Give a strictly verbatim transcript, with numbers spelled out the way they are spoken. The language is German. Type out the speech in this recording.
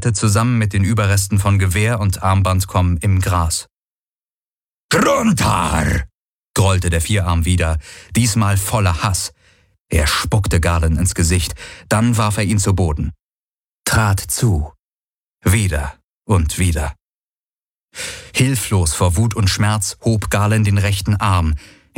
verstreute zusammen mit den Überresten von Gewehr und Armbandkomm im Gras. »Grunthar«, grollte der Vierarm wieder, diesmal voller Hass. Er spuckte Galen ins Gesicht, dann warf er ihn zu Boden. Trat zu. Wieder und wieder. Hilflos vor Wut und Schmerz hob Galen den rechten Arm.